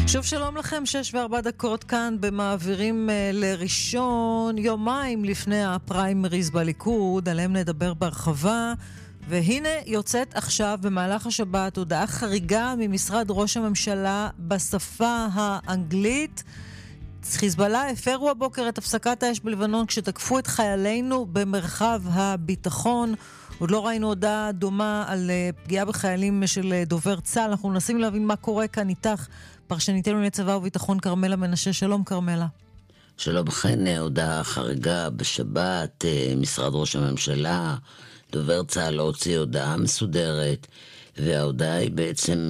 שוב שלום לכם, 6:04 כאן במעבירים לראשון, יומיים לפני הפריימריז בליכוד, עליהם נדבר בהרחבה. והנה יוצאת עכשיו במהלך השבת הודעה חריגה ממשרד ראש הממשלה בשפה האנגלית. חיזבאללה הפרו הבוקר את הפסקת האש בלבנון כשתקפו את חיילינו במרחב הביטחון. עוד לא ראינו הודעה דומה על פגיעה בחיילים של דובר צה"ל. אנחנו מנסים להבין מה קורה כאן איתך, פרשניתנו לצבא וביטחון קרמלה מנשה. שלום קרמלה. שלום לכן, הודעה חריגה בשבת, משרד ראש הממשלה, דובר צה"ל לא הוציא הודעה מסודרת, וההודעה היא בעצם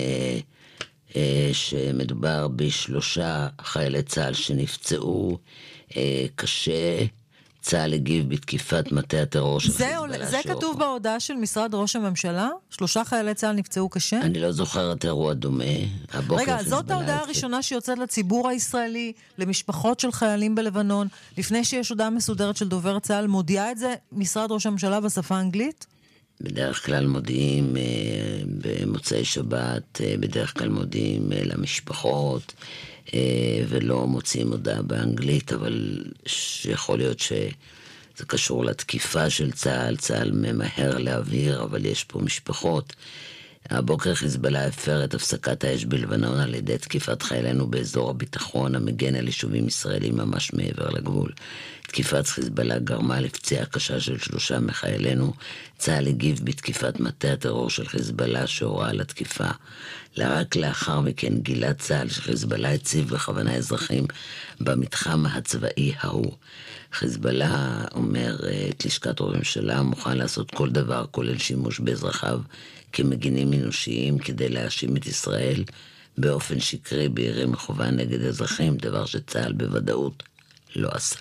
שמדובר ב3 חיילי צה"ל שנפצעו קשה. צה"ל הגיב בתקיפת מטה הטרור של חיזבאללה. זה כתוב בהודעה של משרד ראש הממשלה? 3 חיילי צה"ל נפצעו קשה? אני לא זוכרת אירוע דומה. רגע, זאת ההודעה הראשונה שיוצאת לציבור הישראלי, למשפחות של חיילים בלבנון, לפני שיש הודעה מסודרת של דובר צה"ל, מודיע את זה משרד ראש הממשלה בשפה האנגלית? בדרך כלל מודיעים במוצאי שבת, בדרך כלל מודיעים למשפחות, ולא מוצאים הודעה באנגלית, אבל יכול להיות שזה קשור לתקיפה של צה"ל. צה"ל ממהר להעביר, אבל יש פה משפחות. הבוקר חיזבאללה הפר את הפסקת האש בלבנון על ידי תקיפת חיילינו באזור הביטחון המגן על יישובים ישראלים ממש מעבר לגבול. תקיפת חיזבאללה גרמה לפציעה קשה של 3 מחיילינו. צה"ל הגיב בתקיפת מטה הטרור של חיזבאללה שהורה על התקיפה. רק לאחר מכן גילה צה"ל שחיזבאללה הציב בכוונה אזרחים במתחם הצבאי ההוא. חיזבאללה אומר את לשכת ראש הממשלה מוכן לעשות כל דבר כולל שימוש באזרחיו כמגינים אנושיים כדי להאשים את ישראל באופן שקרי בירי מכוון נגד אזרחים, דבר שצה"ל בוודאות לא עשה.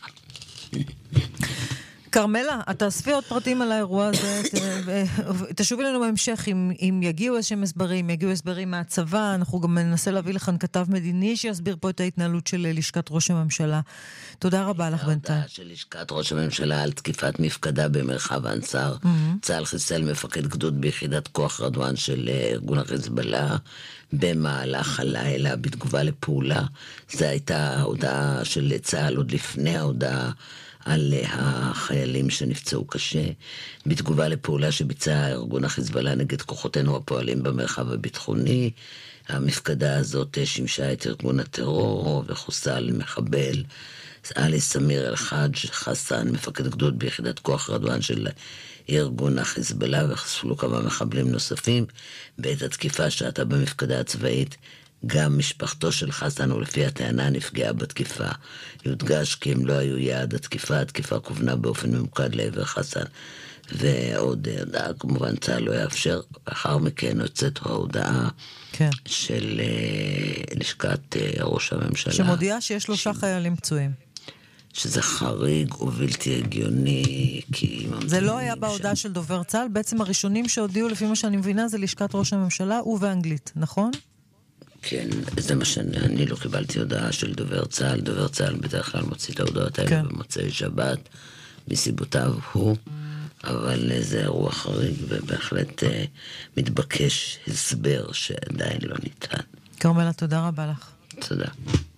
קרמלה, תאספי עוד פרטים על האירוע הזה, תשובי לנו בהמשך אם יגיעו איזשהם הסברים, יגיעו הסברים מהצבא, אנחנו גם ננסה להביא לכאן כתב מדיני שיסביר פה את ההתנהלות של לשכת ראש הממשלה. תודה רבה לך בינתיים. ההודעה של לשכת ראש הממשלה על תקיפת מפקדה במרחב אנסר, צה"ל חיסל מפקד גדוד ביחידת כוח רדואן של ארגון החיזבאללה במהלך הלילה בתגובה לפעולה. זו הייתה ההודעה של צה"ל עוד לפני ההודעה על החיילים שנפצעו קשה, בתגובה לפעולה שביצע ארגון החיזבאללה נגד כוחותינו הפועלים במרחב הביטחוני. המפקדה הזאת שימשה את ארגון הטרור וחוסל מחבל עלי סמיר אל-חאג' חסן, מפקד גדוד ביחידת כוח רדואן של ארגון החיזבאללה, וחסלו כמה מחבלים נוספים. בעת התקיפה שעתה במפקדה הצבאית גם משפחתו של חסן ולפי הטענה נפגעה בתקיפה. יודגש כי הם לא היו יעד התקיפה, התקיפה כוונה באופן ממוקד לעבר חסן. ועוד הודעה, כמובן צה"ל לא יאפשר. לאחר מכן הוצאת ההודעה של לשכת ראש הממשלה שמודיעה שיש 3 חיילים פצועים, שזה חריג ובלתי הגיוני, כי זה לא היה בהודעה של דובר צה"ל. בעצם הראשונים שהודיעו לפי מה שאני מבינה זה לשכת ראש הממשלה ובאנגלית, נכון? כן, זה מה שאני לא קיבלתי הודעה של דובר צה"ל. דובר צה"ל בדרך כלל מוציא את ההודעות האלה במוצאי שבת מסיבותיו הוא, אבל זה אירוע חריג ובהחלט מתבקש הסבר שעדיין לא ניתן. קרמלה, תודה רבה לך. תודה.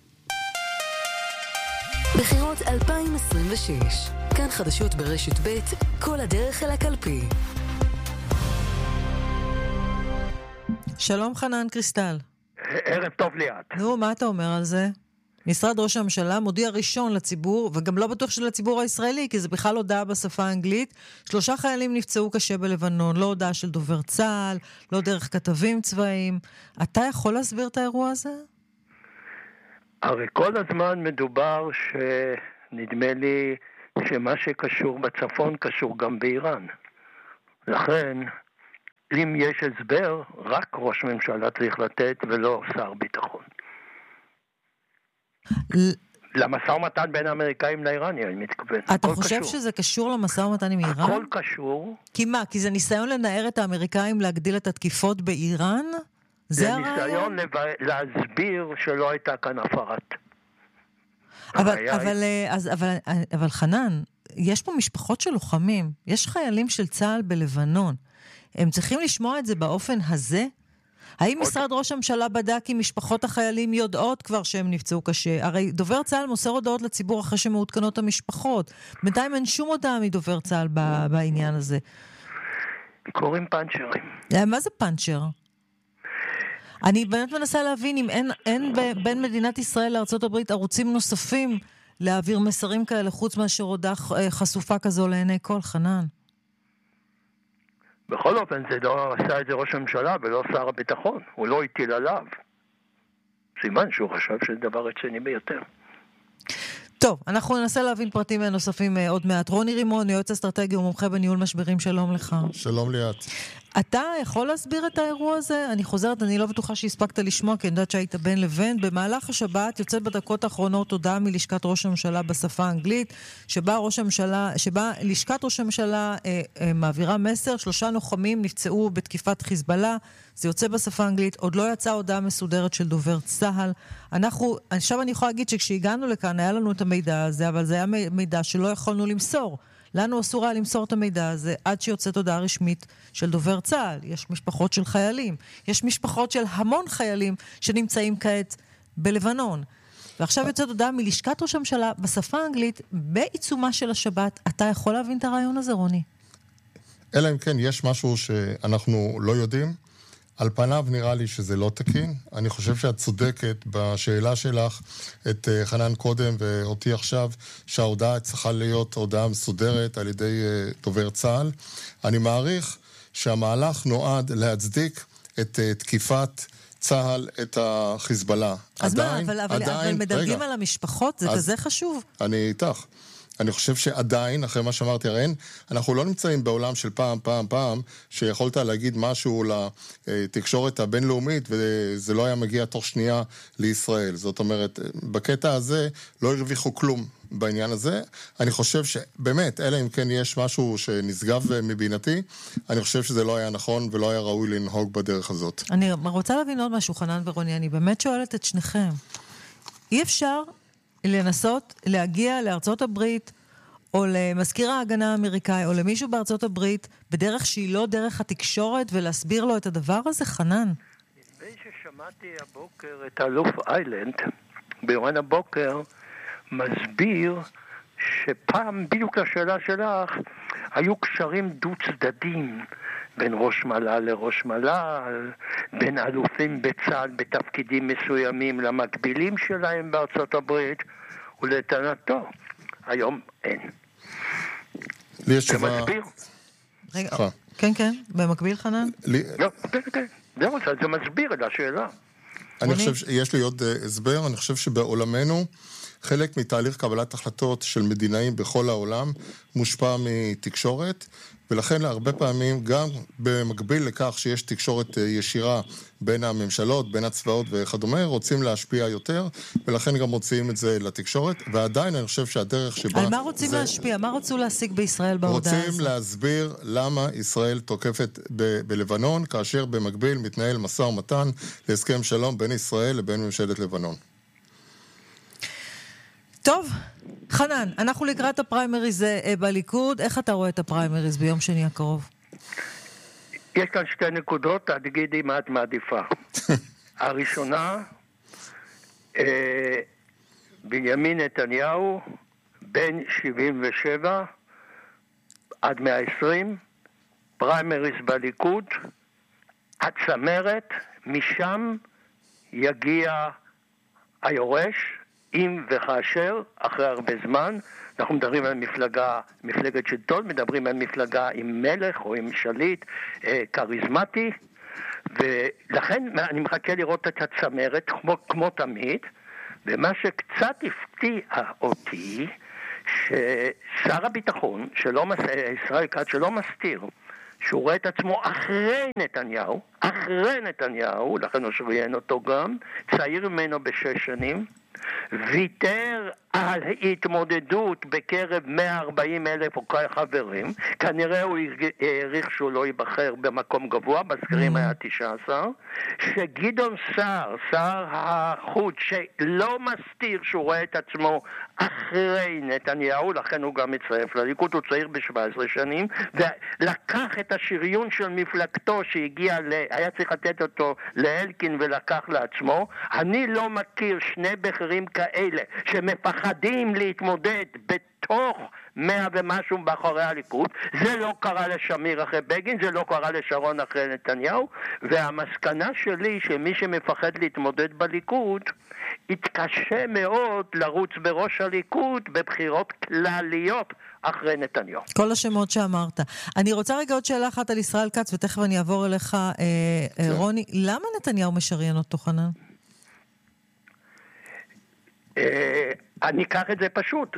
בחירות 2026, כאן חדשות ברשת ב', כל הדרך אל הקלפי. שלום חנן קריסטל. ערב טוב ליאת. נו, מה אתה אומר על זה? משרד ראש הממשלה מודיע ראשון לציבור, וגם לא בטוח שלציבור הישראלי, כי זה בכלל הודעה בשפה האנגלית. 3 חיילים נפצעו קשה בלבנון, לא הודעה של דובר צה"ל, לא דרך כתבים צבאיים. אתה יכול להסביר את האירוע הזה? הרי כל הזמן מדובר שנדמה לי שמה שקשור בצפון קשור גם באיראן. לכן, אם יש הסבר, רק ראש ממשלה צריך לתת ולא שר ביטחון. למשא ומתן בין האמריקאים לאיראנים, אני מתכוון. אתה חושב שזה קשור למשא ומתן עם איראן? הכל קשור. כי מה? כי זה ניסיון לנער את האמריקאים להגדיל את התקיפות באיראן? זה ניסיון להסביר שלא הייתה כאן הפרת. אבל חנן, יש פה משפחות של לוחמים, יש חיילים של צה"ל בלבנון. הם צריכים לשמוע את זה באופן הזה? האם משרד ראש הממשלה בדק אם משפחות החיילים יודעות כבר שהם נפצעו קשה? הרי דובר צה"ל מוסר הודעות לציבור אחרי שמעודכנות המשפחות. בינתיים אין שום הודעה מדובר צה"ל בעניין הזה. קוראים פאנצ'רים. מה זה פאנצ'ר? אני באמת מנסה להבין אם אין בין מדינת ישראל לארצות הברית ערוצים נוספים להעביר מסרים כאלה, חוץ מאשר הודעה חשופה כזו לעיני כל, חנן. בכל אופן, זה לא עשה את זה ראש הממשלה ולא שר הביטחון. הוא לא הטיל עליו. סימן שהוא חשב שזה דבר רציני ביותר. טוב, אנחנו ננסה להבין פרטים נוספים עוד מעט. רוני רימון, יועץ אסטרטגי ומומחה בניהול משברים, שלום לך. שלום ליאת. אתה יכול להסביר את האירוע הזה? אני חוזרת, אני לא בטוחה שהספקת לשמוע, כי אני יודעת שהיית בין לבין. במהלך השבת יוצאת בדקות האחרונות הודעה מלשכת ראש הממשלה בשפה האנגלית, שבה לשכת ראש הממשלה מעבירה מסר, 3 לוחמים נפצעו בתקיפת חיזבאללה, זה יוצא בשפה האנגלית, עוד לא יצאה הודעה מסודרת של דובר צה"ל. עכשיו אני יכולה להגיד שכשהגענו לכאן היה לנו את המידע הזה, אבל זה היה מידע שלא יכולנו למסור. לנו אסור היה למסור את המידע הזה עד שיוצאת הודעה רשמית של דובר צה"ל. יש משפחות של חיילים, יש משפחות של המון חיילים שנמצאים כעת בלבנון. ועכשיו יוצאת הודעה מלשכת ראש הממשלה בשפה האנגלית בעיצומה של השבת. אתה יכול להבין את הרעיון הזה, רוני? אלא אם כן יש משהו שאנחנו לא יודעים. על פניו נראה לי שזה לא תקין. אני חושב שאת צודקת בשאלה שלך את חנן קודם ואותי עכשיו, שההודעה צריכה להיות הודעה מסודרת על ידי דובר צה"ל. אני מעריך שהמהלך נועד להצדיק את תקיפת צה"ל את החיזבאללה. אז מה, אבל מדרגים על המשפחות? זה כזה חשוב? אני איתך. אני חושב שעדיין, אחרי מה שאמרתי, הרי אנחנו לא נמצאים בעולם של פעם, שיכולת להגיד משהו לתקשורת הבינלאומית, וזה לא היה מגיע תוך שנייה לישראל. זאת אומרת, בקטע הזה לא הרוויחו כלום בעניין הזה. אני חושב שבאמת, אלא אם כן יש משהו שנסגב מבינתי, אני חושב שזה לא היה נכון ולא היה ראוי לנהוג בדרך הזאת. אני רוצה להבין עוד משהו, חנן ורוני, אני באמת שואלת את שניכם. אי אפשר לנסות להגיע לארצות הברית, או למזכיר ההגנה האמריקאי, או למישהו בארצות הברית, בדרך שהיא לא דרך התקשורת, ולהסביר לו את הדבר הזה, חנן? נדמה ששמעתי הבוקר את אלוף איילנד, ביומן הבוקר, מסביר שפעם, בדיוק לשאלה שלך, היו קשרים דו-צדדים, בין ראש מל"ל לראש מל"ל, בין אלופים בצה"ל בתפקידים מסוימים למקבילים שלהם בארצות הברית, ולטענתו, היום אין. זה מסביר? רגע, כן, במקביל חנן? לא, כן, זה מסביר את השאלה. אני חושב שיש לי עוד הסבר, אני חושב שבעולמנו חלק מתהליך קבלת החלטות של מדינאים בכל העולם מושפע מתקשורת, ולכן הרבה פעמים גם במקביל לכך שיש תקשורת ישירה בין הממשלות, בין הצבאות וכדומה, רוצים להשפיע יותר, ולכן גם מוציאים את זה לתקשורת, ועדיין אני חושב שהדרך שבה... על מה רוצים להשפיע? מה רצו להשיג בישראל בהודעה הזאת? רוצים להסביר למה ישראל תוקפת בלבנון, כאשר במקביל מתנהל משא ומתן להסכם שלום בין ישראל לבין ממשלת לבנון. טוב, חנן, אנחנו לקראת הפריימריז בליכוד. איך אתה רואה את הפריימריז ביום שני הקרוב? יש כאן 2 נקודות, תגידי מה את מעדיפה. הראשונה, בנימין נתניהו, בן 77 עד 120, פריימריז בליכוד, הצמרת, משם יגיע היורש, אם וכאשר, אחרי הרבה זמן. אנחנו מדברים על מפלגת שלטון, מדברים על מפלגה עם מלך או עם שליט קריזמטי, ולכן אני מחכה לראות את הצמרת כמו תמיד, ומה שקצת הפתיע אותי, ששר הביטחון, ישראל כץ, שלא מסתיר, שהוא רואה את עצמו אחרי נתניהו, לכן הוא שריין אותו גם, צעיר ממנו ב6 שנים, ויתר על התמודדות בקרב 140,000 חברים. כנראה הוא העריך שהוא לא ייבחר במקום גבוה, בסקרים היה 19. שגדעון סער, שר החוץ, שלא מסתיר שהוא רואה את עצמו אחרי נתניהו, לכן הוא גם מצטרף לליכוד, הוא צעיר ב17 שנים, ולקח את השריון של מפלגתו שהגיע היה צריך לתת אותו לאלקין ולקח לעצמו. אני לא מכיר שני בכירים כאלה שמפחדים להתמודד בתוך 100 ומשהו באחורי הליכוד. זה לא קרה לשמיר אחרי בגין, זה לא קרה לשרון אחרי נתניהו, והמסקנה שלי שמי שמפחד להתמודד בליכוד יתקשה מאוד לרוץ בראש הליכוד בבחירות כלליות אחרי נתניהו. כל השמות שאמרת. אני רוצה רגע עוד שאלה אחת על ישראל כץ, ותכף אני אעבור אליך, רוני. למה נתניהו משריין אותו, חנן? אני אקח את זה פשוט.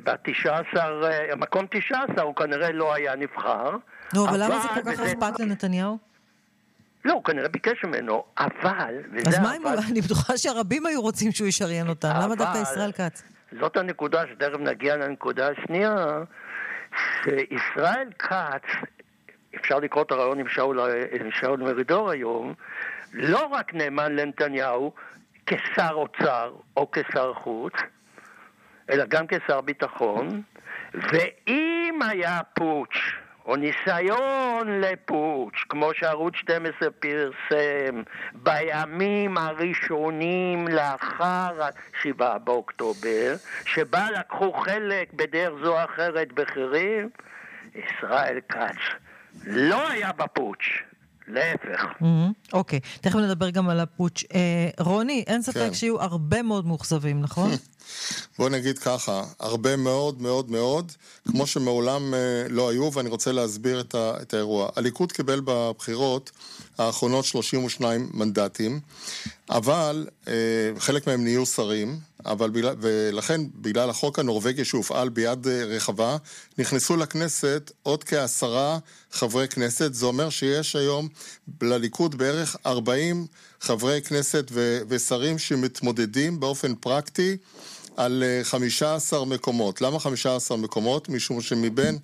מקום 19 הוא כנראה לא היה נבחר. נו, אבל למה זה כל כך אכפת לנתניהו? לא, הוא כנראה ביקש ממנו, אבל... אז מה אם אני בטוחה שהרבים היו רוצים שהוא ישריין אותם? למה דווקא ישראל כץ? זאת הנקודה שתכף נגיע לנקודה השנייה, שישראל כץ, אפשר לקרוא את הרעיון עם שאול מרידור היום, לא רק נאמן לנתניהו כשר אוצר או כשר חוץ, אלא גם כשר ביטחון, ואם היה פוטש או ניסיון לפוטש, כמו שערוץ 12 פרסם בימים הראשונים לאחר 7 באוקטובר, שבה לקחו חלק בדרך זו או אחרת בכירים, ישראל כץ לא היה בפוטש, להפך. אוקיי, תכף נדבר גם על הפוטש. רוני, אין ספק שיהיו הרבה מאוד מאוכזבים, נכון? בוא נגיד ככה, הרבה מאוד מאוד מאוד, כמו שמעולם לא היו, ואני רוצה להסביר את האירוע. הליכוד קיבל בבחירות האחרונות 32 מנדטים, אבל חלק מהם נהיו שרים, ולכן בגלל החוק הנורווגי שהופעל ביד רחבה, נכנסו לכנסת עוד כ10 חברי כנסת. זה אומר שיש היום לליכוד בערך 40 חברי כנסת ושרים שמתמודדים באופן פרקטי על 15 מקומות. למה 15 מקומות? משום שמבין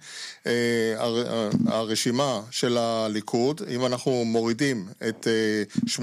הרשימה של הליכוד, אם אנחנו מורידים את 8-9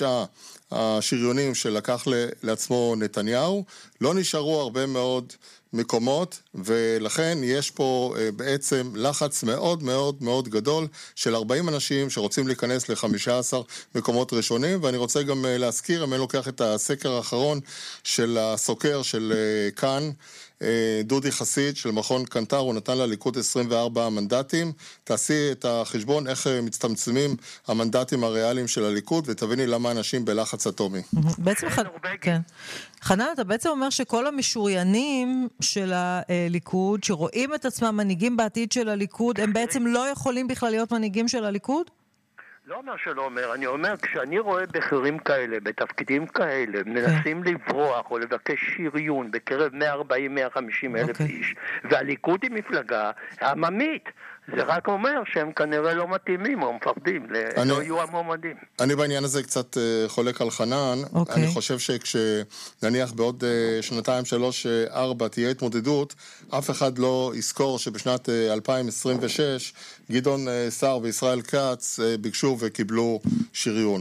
השריונים שלקח לעצמו נתניהו, לא נשארו הרבה מאוד מקומות, ולכן יש פה בעצם לחץ מאוד מאוד מאוד גדול של 40 אנשים שרוצים להיכנס ל15 מקומות ראשונים. ואני רוצה גם להזכיר, אם אני לוקח את הסקר האחרון של הסוקר של כאן, דודי חסיד של מכון קנטר, הוא נתן לליכוד 24 מנדטים. תעשי את החשבון איך מצטמצמים המנדטים הריאליים של הליכוד, ותביני למה אנשים בלחץ אטומי. בעצם כן. חנן, אתה בעצם אומר שכל המשוריינים של הליכוד, שרואים את עצמם מנהיגים בעתיד של הליכוד, הם בעצם לא יכולים בכלל להיות מנהיגים של הליכוד? לא אומר שלא אומר, אני אומר, כשאני רואה בכירים כאלה, בתפקידים כאלה, מנסים לברוח או לבקש שריון בקרב 140-150 אלף איש, והליכוד היא מפלגה עממית, זה רק אומר שהם כנראה לא מתאימים או מפחדים, לא יהיו המועמדים. אני בעניין הזה קצת חולק על חנן. אני חושב שכשנניח בעוד 2, 3, 4 תהיה התמודדות, אף אחד לא יזכור שבשנת 2026 גדעון סער וישראל כץ ביקשו וקיבלו שריון.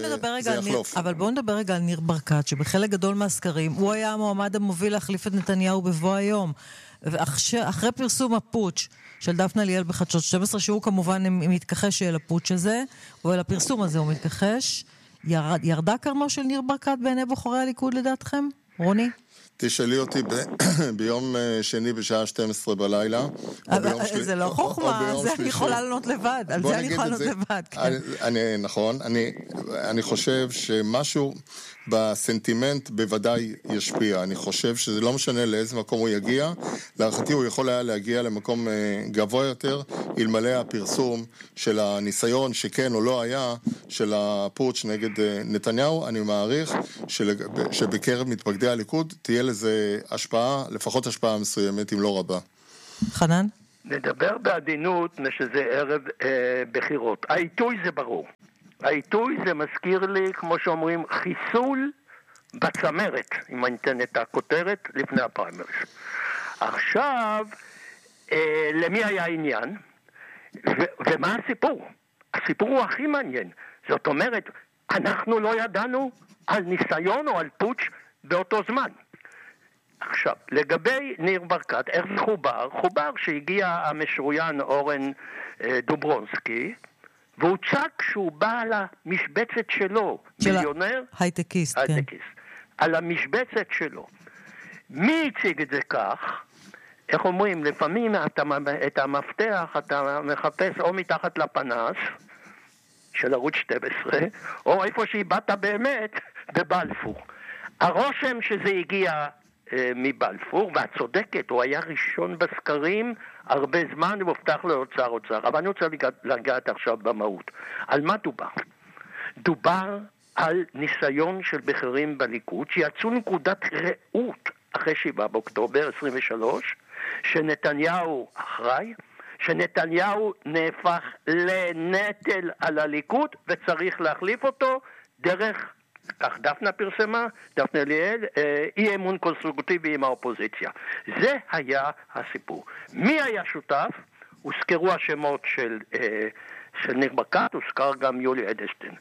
אבל בואו נדבר רגע על ניר ברקת, שבחלק גדול מהסקרים הוא היה המועמד המוביל להחליף את נתניהו בבוא היום. ואחרי פרסום הפוטש של דפנה ליאל בחדשות 12, שהוא כמובן מתכחש אל הפוטש הזה, או אל הפרסום הזה הוא מתכחש, ירדה קרנו של ניר ברקת בעיני בוחרי הליכוד לדעתכם? רוני? תשאלי אותי ביום שני בשעה 12 בלילה. זה לא חוכמה, זה אני יכולה לענות לבד. על זה אני יכולה לענות לבד. נכון, אני חושב שמשהו בסנטימנט בוודאי ישפיע. אני חושב שזה לא משנה לאיזה מקום הוא יגיע. להערכתי הוא יכול היה להגיע למקום גבוה יותר, אלמלא הפרסום של הניסיון שכן או לא היה, של הפוטש נגד נתניהו. אני מעריך שבקרב מתפקדי הליכוד תהיה לזה השפעה, לפחות השפעה מסוימת, אם לא רבה. חנן? נדבר בעדינות, שזה ערב בחירות. העיתוי זה ברור. העיתוי זה מזכיר לי, כמו שאומרים, חיסול בצמרת, אם אני אתן את הכותרת, לפני הפריימריז. עכשיו, למי היה עניין? ומה הסיפור? הסיפור הוא הכי מעניין. זאת אומרת, אנחנו לא ידענו על ניסיון או על פוטש באותו זמן. עכשיו, לגבי ניר ברקת, איך זה חובר? חובר שהגיע המשוריין אורן דוברונסקי, והוצג שהוא בא על המשבצת שלו, מיליונר, הייטקיסט, כן. על המשבצת שלו. מי הציג את זה כך? איך אומרים, לפעמים את המפתח אתה מחפש או מתחת לפנס של ערוץ 12, או איפה שהבאת באמת, בבלפור. הרושם שזה הגיע מבלפור, ואת צודקת, הוא היה ראשון בסקרים הרבה זמן, והובטח לו אוצר. אבל אני רוצה לגעת עכשיו במהות. על מה דובר? דובר על ניסיון של בכירים בליכוד, שיצאו נקודת ראות אחרי 7 באוקטובר 23, שנתניהו אחראי, שנתניהו נהפך לנטל על הליכוד, וצריך להחליף אותו דרך, כך דפנה פרסמה, דפנה ליאל, אי אמון קונסטרוקטיבי עם האופוזיציה. זה היה הסיפור. מי היה שותף? הוזכרו השמות של ניר ברקת, הוזכר גם יולי אדלשטיין.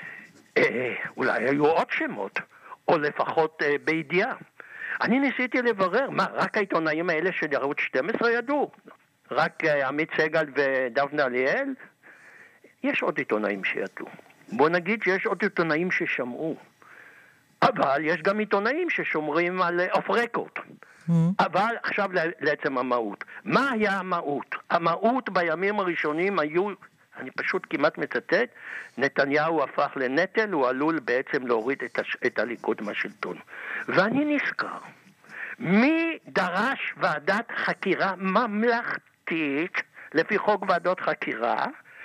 אולי היו עוד שמות, או לפחות בידיעה. אני ניסיתי לברר, מה, רק העיתונאים האלה של ערוץ 12 ידעו? רק עמית סגל ודפנה ליאל? יש עוד עיתונאים שידעו. בוא נגיד שיש עוד עיתונאים ששמעו. אבל יש גם עיתונאים ששומרים על אוף רקורד. אבל עכשיו לעצם המהות. מה היה המהות? המהות בימים הראשונים היו, אני פשוט כמעט מצטט, נתניהו הפך לנטל, הוא עלול בעצם להוריד את הליכוד מהשלטון. ואני נזכר, מי דרש ועדת חקירה ממלכתית, לפי חוק ועדות חקירה,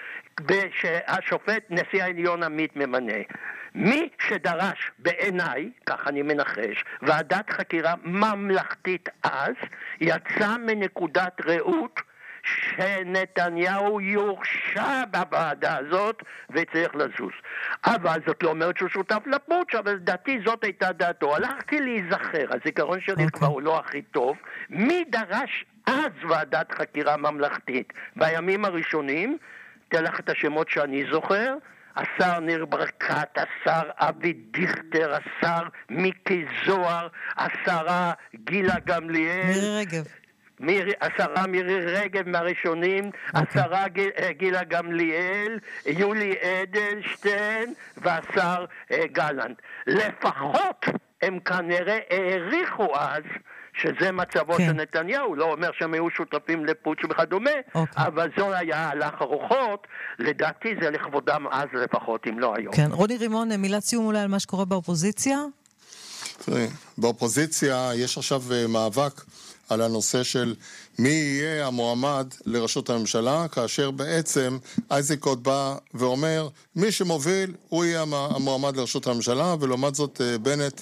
שהשופט נשיא העליון עמית ממנה? מי שדרש בעיניי, כך אני מנחש, ועדת חקירה ממלכתית אז, יצא מנקודת ראות שנתניהו יורשע בוועדה הזאת וצריך לזוז. אבל זאת לא אומרת שהוא שותף לפוטש, אבל לדעתי זאת הייתה דעתו. הלכתי להיזכר, הזיכרון שלי כבר הוא לא הכי טוב. מי דרש אז ועדת חקירה ממלכתית? בימים הראשונים, תלך את השמות שאני זוכר, השר ניר ברקת, השר אבי דיכטר, השר מיקי זוהר, השרה גילה גמליאל, מירי רגב. השרה מירי רגב מהראשונים, השרה גילה גמליאל, יולי אדלשטיין והשר גלנט. לפחות הם כנראה העריכו אז שזה מצבו של נתניהו, לא אומר שהם היו שותפים לפוטש וכדומה, אבל זו היה הלך הרוחות, לדעתי זה לכבודם אז לפחות, אם לא היום. כן, רוני רימון, מילת סיום אולי על מה שקורה באופוזיציה? באופוזיציה יש עכשיו מאבק על הנושא של מי יהיה המועמד לראשות הממשלה, כאשר בעצם איזנקוט בא ואומר, מי שמוביל הוא יהיה המועמד לראשות הממשלה, ולעומת זאת בנט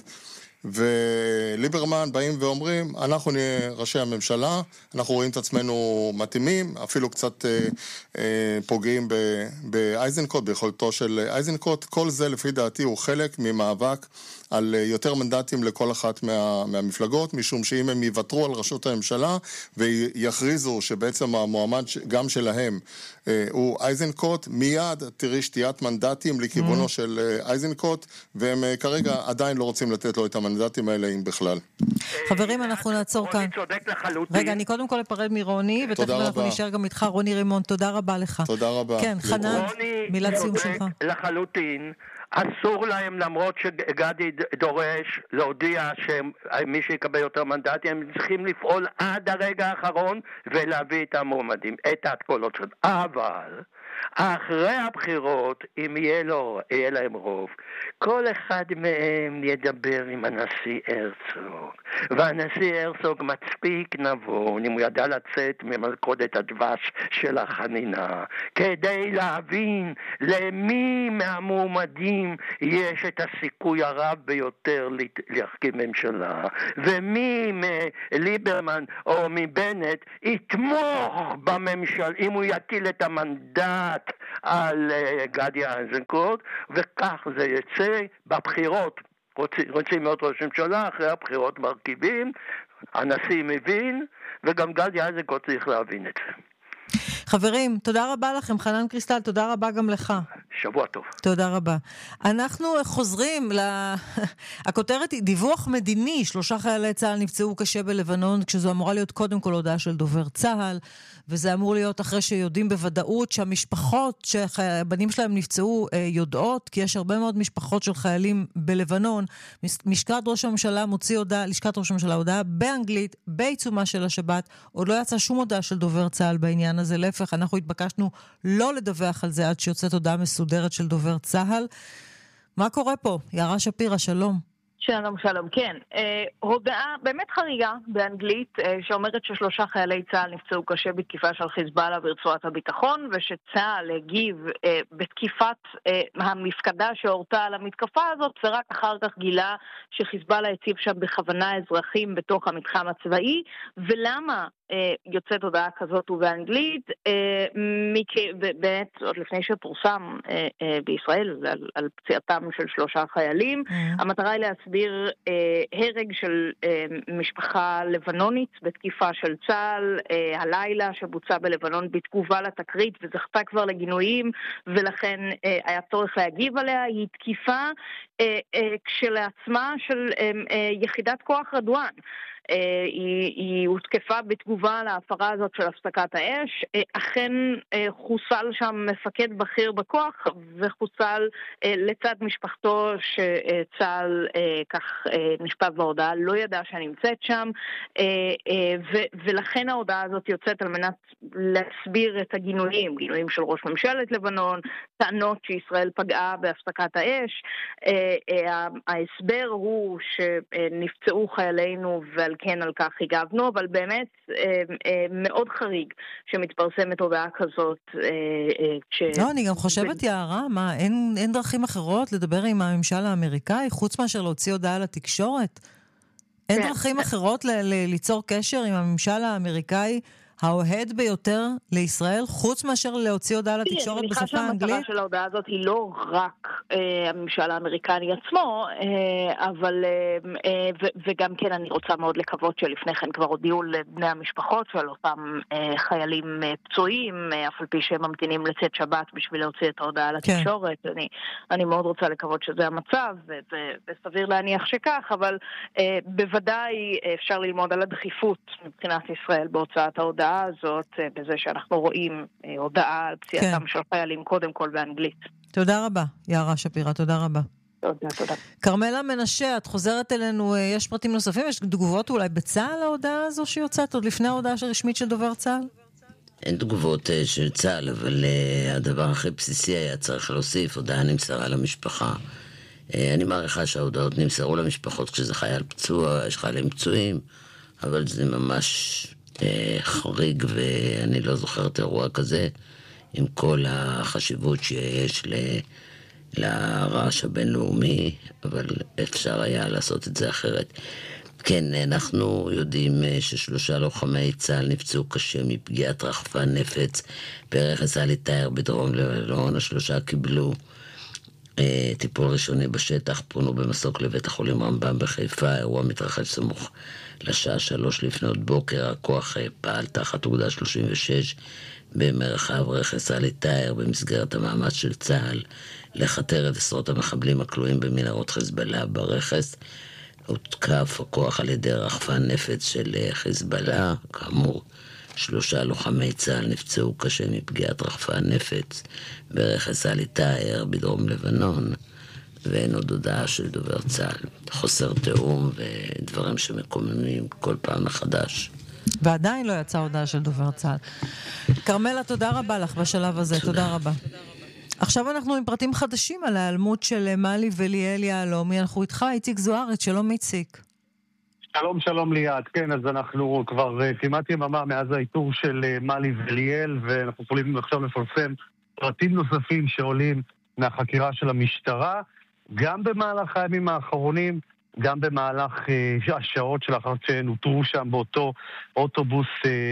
וליברמן באים ואומרים, אנחנו נהיה ראשי הממשלה, אנחנו רואים את עצמנו מתאימים, אפילו קצת פוגעים באיזנקוט, ביכולתו של איזנקוט. כל זה לפי דעתי הוא חלק ממאבק על יותר מנדטים לכל אחת מהמפלגות, משום שאם הם יוותרו על ראשות הממשלה ויכריזו שבעצם המועמד גם שלהם הוא איזנקוט, מיד תראי שתיית מנדטים לכיוונו של איזנקוט, והם כרגע עדיין לא רוצים לתת לו את המנדטים האלה אם בכלל. חברים, אנחנו נעצור כאן. רוני צודק לחלוטין. רגע, אני קודם כל אפרד מרוני, ותכף אנחנו נשאר גם איתך, רוני רימון, תודה רבה לך. תודה רבה. כן, חנן, מילת סיום שלך. רוני צודק לחלוטין. אסור להם, למרות שגדי דורש להודיע שמי שיקבל יותר מנדטים, הם צריכים לפעול עד הרגע האחרון ולהביא את המועמדים, את הקולות שלהם. אבל אחרי הבחירות, אם יהיה להם רוב, כל אחד מהם ידבר עם הנשיא הרצוג, והנשיא הרצוג מצפיק נבון, אם הוא ידע לצאת ממלכודת הדבש של החנינה, כדי להבין למי מהמועמדים יש את הסיכוי הרב ביותר להרכיב ממשלה, ומי מליברמן או מבנט יתמוך בממשל, אם הוא יטיל את המנדט על גדי איזנקוט, וכך זה יצא בבחירות. רוצים מאוד ראש ממשלה, אחרי הבחירות מרכיבים, הנשיא מבין, וגם גדי איזנקוט צריך להבין את זה. חברים, תודה רבה לכם, חנן קריסטל, תודה רבה גם לך. שבוע טוב. תודה רבה. אנחנו חוזרים הכותרת היא דיווח מדיני, 3 חיילי צה"ל נפצעו קשה בלבנון, כשזו אמורה להיות קודם כל הודעה של דובר צה"ל, וזה אמור להיות אחרי שיודעים בוודאות שהמשפחות שהבנים שלהם נפצעו יודעות, כי יש הרבה מאוד משפחות של חיילים בלבנון. לשכת ראש הממשלה הודעה באנגלית, בעיצומה של השבת, עוד לא יצא שום הודעה של דובר צה"ל בעניין הזה, להפך, אנחנו התבקשנו לא לדווח על זה עד שיוצאת הודעה מסודרת של דובר צה"ל. מה קורה פה? יערה שפירא, שלום. שלום, שלום, כן. הודעה באמת חריגה באנגלית שאומרת ש3 חיילי צה"ל נפצעו קשה בתקיפה של חיזבאללה ברצועת הביטחון, ושצה"ל הגיב בתקיפת המפקדה שהורתה על המתקפה הזאת, ורק אחר כך גילה שחיזבאללה הציב שם בכוונה אזרחים בתוך המתחם הצבאי. ולמה יוצאת הודעה כזאת ובאנגלית? באמת עוד לפני שפורסם בישראל על פציעתם של 3 חיילים, המטרה היא להסביר הרג של משפחה לבנונית בתקיפה של צה"ל הלילה שבוצע בלבנון בתגובה לתקרית, וזכתה כבר לגינויים, ולכן היה צורך להגיב עליה. היא תקיפה כשלעצמה של יחידת כוח רדואן. היא הותקפה בתגובה להפרה הזאת של הפסקת האש. אכן חוסל שם מפקד בכיר בכוח, וחוסל לצד משפחתו שצה"ל כך נשפט בהודעה, לא ידע שנמצאת שם, ולכן ההודעה הזאת יוצאת על מנת להסביר את הגינויים של ראש ממשלת לבנון, טענות שישראל פגעה בהפסקת האש. ההסבר הוא שנפצעו חיילינו ועל כן על כך הגבנו, אבל באמת מאוד חריג שמתפרסמת הודעה כזאת. לא, אני גם חושבת, יערה, מה, אין דרכים אחרות לדבר עם הממשל האמריקאי, חוץ מאשר להוציא הודעה לתקשורת? אין דרכים אחרות ליצור קשר עם הממשל האמריקאי האוהד ביותר לישראל, חוץ מאשר להוציא הודעה לתקשורת בשפה האנגלית? המטרה של ההודעה הזאת היא לא רק הממשל האמריקני עצמו, אבל וגם כן אני רוצה מאוד לקוות שלפני כן כבר הודיעו לבני המשפחות של אותם חיילים פצועים, אף על פי שהם ממתינים לצאת שבת בשביל להוציא את ההודעה לתקשורת. אני מאוד רוצה לקוות שזה המצב, וסביר להניח שכך, אבל בוודאי אפשר ללמוד על הדחיפות מבחינת ישראל בהוצאת ההודעה הזאת, בזה שאנחנו רואים הודעה על פציעתם של חיילים קודם כל באנגלית. תודה רבה, יערה שפירא, תודה רבה. תודה. כרמלה מנשה, את חוזרת אלינו, יש פרטים נוספים, יש תגובות אולי בצה"ל להודעה הזו שיוצאת, עוד לפני ההודעה הרשמית של דובר צה"ל? אין תגובות של צה"ל, אבל הדבר הכי בסיסי היה צריך להוסיף, הודעה נמסרה למשפחה. אני מעריכה שההודעות נמסרו למשפחות כשזה חייל פצוע, יש חיילים פצועים, אבל זה ממש חריג, ואני לא זוכרת אירוע כזה, עם כל החשיבות שיש לרעש הבינלאומי, אבל אפשר היה לעשות את זה אחרת. כן, אנחנו יודעים ש3 לוחמי צה"ל נפצעו קשה מפגיעת רחפן נפץ ברכס עלי תאיר בדרום לבנון. 3 קיבלו טיפול ראשוני בשטח, פונו במסוק לבית החולים רמב"ם בחיפה. האירוע מתרחש סמוך לשעה 3 לפנות בוקר. הכוח פעל תחת אוגדה 36 במרחב רכס עלי תאיר במסגרת המאמץ של צה"ל לחתר את עשרות המחבלים הכלואים במנהרות חיזבאללה ברכס. הותקף הכוח על ידי רחפן נפץ של חיזבאללה. כאמור, 3 לוחמי צה"ל נפצעו קשה מפגיעת רחפן נפץ ברכס עלי תאיר בדרום לבנון, ואין עוד הודעה של דובר צה"ל. חוסר תיאום ודברים שמקוממים כל פעם מחדש. ועדיין לא יצאה הודעה של דובר צה"ל. כרמלה, תודה רבה לך בשלב הזה, תודה רבה. עכשיו אנחנו עם פרטים חדשים על ההיעלמות של מלי וליאל יהלומי. אנחנו איתך, איציק זוארץ. שלום איציק. שלום ליאת. כן, אז אנחנו כבר כמעט יממה מאז האיתור של מלי וליאל, ואנחנו יכולים עכשיו לפרסם פרטים נוספים שעולים מהחקירה של המשטרה, גם במהלך הימים האחרונים, גם במהלך השעות שלאחר שנותרו שם באותו אוטובוס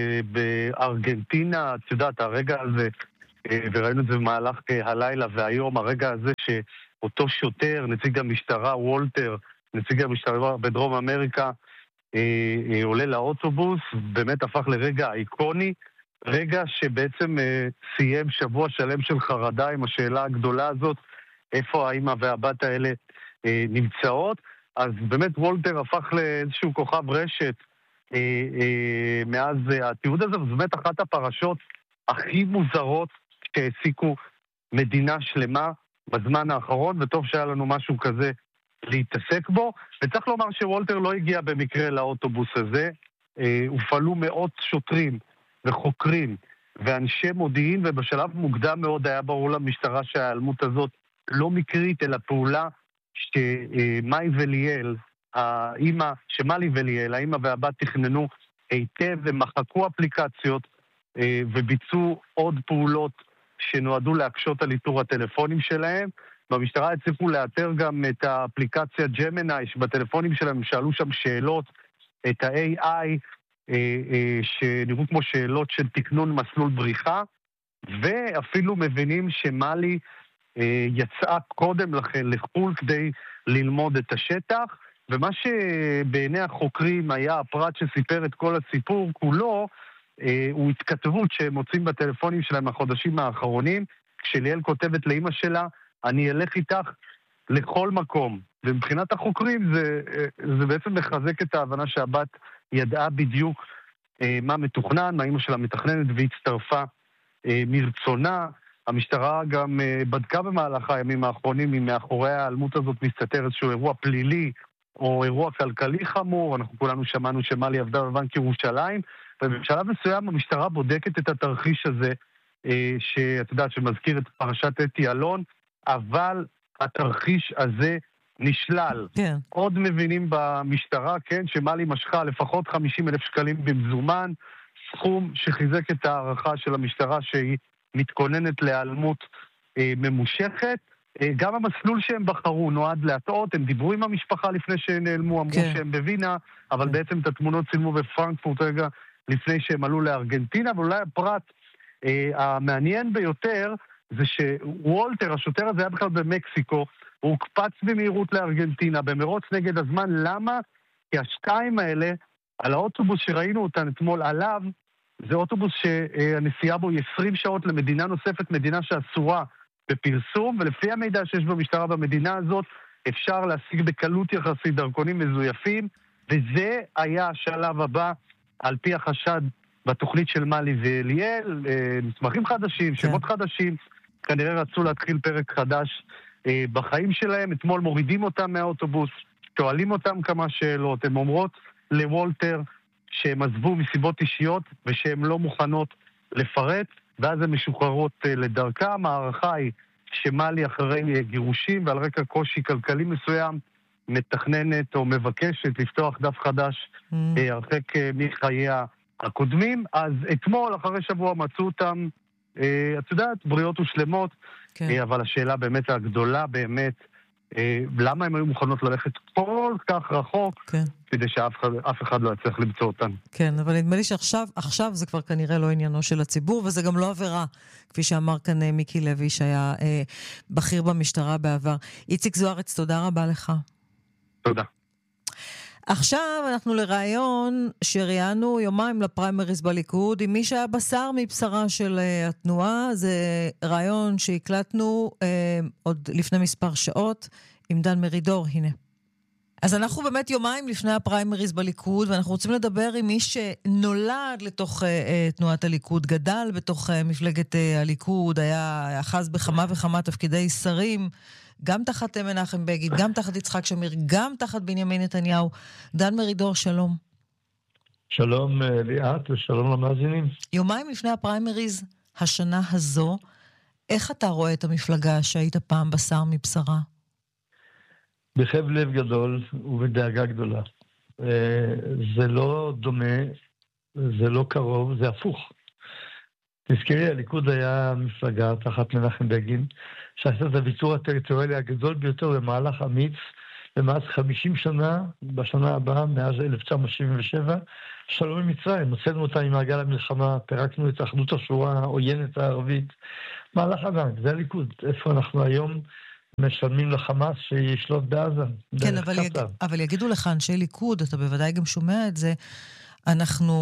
בארגנטינה. את יודעת, הרגע הזה, וראינו את זה במהלך הלילה והיום, הרגע הזה שאותו שוטר, נציג המשטרה וולטר, נציג המשטרה בדרום אמריקה, עולה לאוטובוס, באמת הפך לרגע איקוני, רגע שבעצם סיים שבוע שלם של חרדה עם השאלה הגדולה הזאת, איפה האמא והבת האלה נמצאות. אז באמת וולטר הפך לאיזשהו כוכב רשת מאז התיעוד הזה, וזו באמת אחת הפרשות הכי מוזרות שהעסיקו מדינה שלמה בזמן האחרון, וטוב שהיה לנו משהו כזה להתעסק בו. וצריך לומר שוולטר לא הגיע במקרה לאוטובוס הזה, הופעלו מאות שוטרים וחוקרים ואנשי מודיעין, ובשלב מוקדם מאוד היה ברור למשטרה שההיעלמות הזאת לא מקרית, אלא פעולה שמאי וליאל, שמאלי וליאל, האמא והבת תכננו היטב ומחקו אפליקציות וביצעו עוד פעולות שנועדו להקשות על איתור הטלפונים שלהם. במשטרה הצליחו לאתר גם את האפליקציה ג'מיני שבטלפונים שלהם שאלו שם שאלות, את ה-AI שנראו כמו שאלות של תכנון מסלול בריחה, ואפילו מבינים שמאלי יצאה קודם לכן לחול כדי ללמוד את השטח, ומה שבעיני החוקרים היה הפרט שסיפר את כל הסיפור כולו, הוא התכתבות שהם מוצאים בטלפונים שלהם החודשים האחרונים, כשליאל כותבת לאמא שלה, אני אלך איתך לכל מקום. ומבחינת החוקרים זה בעצם מחזק את ההבנה שהבת ידעה בדיוק מה מתוכנן, מה אמא שלה מתכננת, והצטרפה מרצונה. המשטרה גם בדקה במהלך הימים האחרונים אם מאחורי ההיעלמות הזאת מסתתר איזשהו אירוע פלילי או אירוע כלכלי חמור. אנחנו כולנו שמענו שמאלי עבדה בבנק ירושלים, ובשלב מסוים המשטרה בודקת את התרחיש הזה, שאת יודעת שמזכיר את פרשת אתי אלון, אבל התרחיש הזה נשלל. כן. עוד מבינים במשטרה, כן, שמאלי משכה לפחות 50,000 שקלים במזומן, סכום שחיזק את הערכה של המשטרה שהיא מתכוננת להיעלמות ממושכת. גם המסלול שהם בחרו נועד להטעות, הם דיברו עם המשפחה לפני שנעלמו, אמרו כן. שהם בווינה, אבל בעצם את התמונות צילמו בפרנקפורט רגע לפני שהם עלו לארגנטינה, ואולי הפרט המעניין ביותר זה שוולטר, השוטר הזה היה בכלל במקסיקו, הוא הוקפץ במהירות לארגנטינה, במרוץ נגד הזמן. למה? כי השתיים האלה, על האוטובוס שראינו אותן אתמול עליו, זה אוטובוס שהנסיעה בו היא 20 שעות למדינה נוספת, מדינה שאסורה בפרסום, ולפי המידע שיש במשטרה במדינה הזאת, אפשר להשיג בקלות יחסית דרכונים מזויפים, וזה היה השלב הבא, על פי החשד בתוכנית של מאלי וליאל, מסמכים חדשים, שמות חדשים, כנראה רצו להתחיל פרק חדש בחיים שלהם. אתמול מורידים אותם מהאוטובוס, שואלים אותם כמה שאלות, הן אומרות לוולטר שהם עזבו מסיבות אישיות ושהן לא מוכנות לפרט, ואז הן משוחררות לדרכם. הערכה היא שמאלי אחרי גירושים ועל רקע קושי כלכלי מסוים מתכננת או מבקשת לפתוח דף חדש הרחק מחייה הקודמים. אז אתמול אחרי שבוע מצאו אותם, את יודעת, בריאות ושלמות, כן. אבל השאלה באמת הגדולה באמת, למה הם היו מוכנות ללכת כל כך רחוק, כן. כדי שאף אחד לא יצליח למצוא אותם. כן, אבל נדמה לי שעכשיו זה כבר כנראה לא עניינו של הציבור, וזה גם לא עבירה, כפי שאמר כאן מיקי לוי, שהיה בכיר במשטרה בעבר. איציק זוארץ, תודה רבה לך. תודה. עכשיו אנחנו לרעיון שראיינו יומיים לפריימריז בליכוד עם מי שהיה בשר מבשרה של התנועה. זה רעיון שהקלטנו עוד לפני מספר שעות עם דן מרידור. הנה. אז אנחנו באמת יומיים לפני הפריימריז בליכוד, ואנחנו רוצים לדבר עם מי שנולד לתוך תנועת הליכוד, גדל בתוך מפלגת הליכוד, היה אחז בכמה וכמה תפקידי שרים, גם תחת מנחם בגין, גם תחת יצחק שמיר, גם תחת בנימין נתניהו. דן מרידור, שלום. שלום ליאת ושלום למאזינים. יומיים לפני הפריימריז השנה הזו, איך אתה רואה את המפלגה שהיית פעם בשר מבשרה? בכאב לב גדול ובדאגה גדולה. זה לא דומה, זה לא קרוב, זה הפוך. תזכרי, הליכוד היה מפלגה תחת מנחם בגין, שעשה את הוויתור הטריטוריאלי הגדול ביותר במהלך אמיץ, במאז 50 שנה, בשנה הבאה, מאז 1977, שלום עם מצרים. הוצאנו אותה ממעגל המלחמה, פירקנו את אחדות השורה העוינת הערבית. מהלך ענק, זה הליכוד. איפה אנחנו היום משלמים לחמאס שישלוט בעזה? כן, אבל יגידו לך אנשי ליכוד, אתה בוודאי גם שומע את זה, אנחנו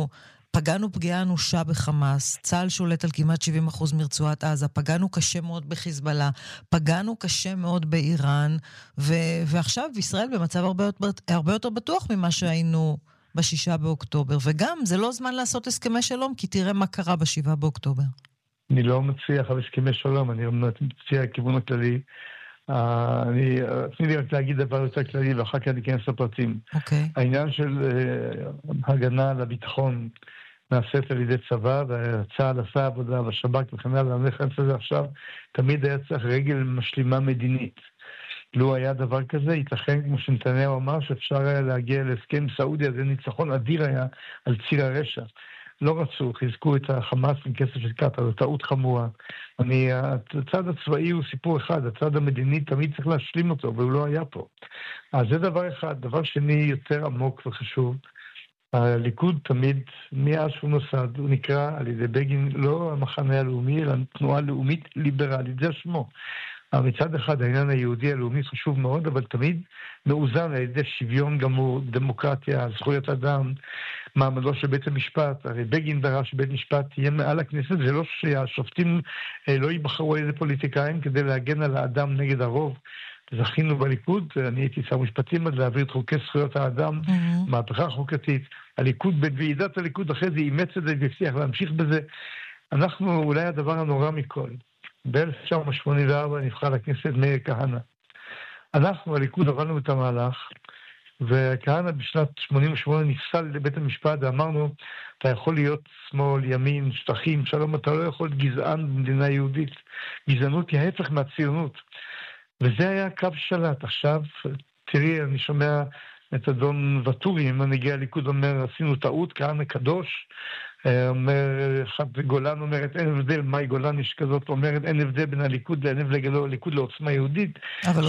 פגענו פגיעה אנושה בחמאס, צה"ל שולט על כמעט 70% מרצועת עזה, פגענו קשה מאוד בחיזבאללה, פגענו קשה מאוד באיראן, ועכשיו ישראל במצב הרבה יותר בטוח ממה שהיינו ב6 באוקטובר, וגם זה לא זמן לעשות הסכמי שלום, כי תראה מה קרה ב7 באוקטובר. אני לא מציע על הסכמי שלום, אני מציע הכיוון הכללי. תני לי רק להגיד דבר יותר כללי, ואחר כך אני אכנס לפרטים. העניין של הגנה על הביטחון נעשית על ידי צבא, והצה"ל עשה עבודה, והשב"כ וכן הלאה, אני נכנס לזה עכשיו, תמיד היה צריך רגל משלימה מדינית. לא היה דבר כזה, ייתכן, כמו שנתניהו אמר, שאפשר היה להגיע להסכם סעודיה, זה ניצחון אדיר היה על ציר הרשע. לא רצו, חיזקו את החמאס עם כסף של קטר, זו טעות חמורה. הצד הצבאי הוא סיפור אחד, הצד המדיני תמיד צריך להשלים אותו, והוא לא היה פה. אז זה דבר אחד. דבר שני יותר עמוק וחשוב, הליכוד תמיד, מאז שהוא נוסד, הוא נקרא על ידי בגין, לא המחנה הלאומי, אלא תנועה לאומית ליברלית, זה שמו. מצד אחד העניין היהודי הלאומי חשוב מאוד, אבל תמיד מאוזן על ידי שוויון גמור, דמוקרטיה, זכויות אדם, מעמדו של בית המשפט. הרי בגין דרש שבית משפט תהיה מעל הכנסת, זה לא שהשופטים לא ייבחרו על ידי פוליטיקאים כדי להגן על האדם נגד הרוב. זכינו בליכוד, אני הייתי שר משפטים עד להעביר את חוקי זכויות האדם, מהפכה חוקתית. הליכוד, בוועידת הליכוד אחרי זה אימץ את זה והצליח להמשיך בזה. אנחנו אולי הדבר הנורא מכל. ב-1984 נבחר לכנסת מאיר כהנא. אנחנו, הליכוד, עברנו את המהלך, וכהנא בשנת 88 נפסל לבית המשפט, ואמרנו, אתה יכול להיות שמאל, ימין, שטחים, שלום, אתה לא יכול להיות גזען במדינה יהודית. גזענות היא ההפך מהציונות. וזה היה קו שלט. עכשיו, תראי, אני שומע את אדון וטורי, מנהיגי הליכוד אומר, עשינו טעות, כהנא קדוש, גולן אומרת אין הבדל, מאי גולן יש כזאת אומרת אין הבדל בין הליכוד הליכוד לעוצמה יהודית. אבל